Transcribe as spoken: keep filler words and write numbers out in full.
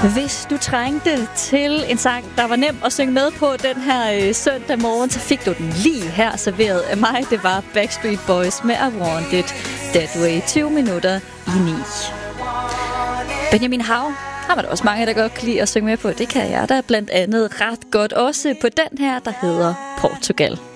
Hvis du trængte til en sang, der var nem at synge med på den her øh, søndag morgen, så fik du den lige her serveret af mig. Det var Backstreet Boys med I Want It That Way, tyve minutter i ni. Benjamin Hav har man også mange, der godt kan lide at synge med på. Det kan jeg da blandt andet ret godt, også på den her, der hedder Portugal.